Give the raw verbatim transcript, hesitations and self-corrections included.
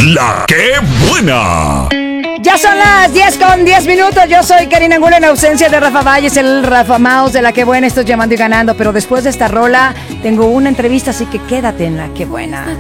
La que buena. Ya son las diez con diez minutos. Yo soy Karina Angulo en ausencia de Rafa Valles, el Rafa Mouse de La Que Buena. Estoy llamando y ganando, pero después de esta rola tengo una entrevista, así que quédate en La Que Buena.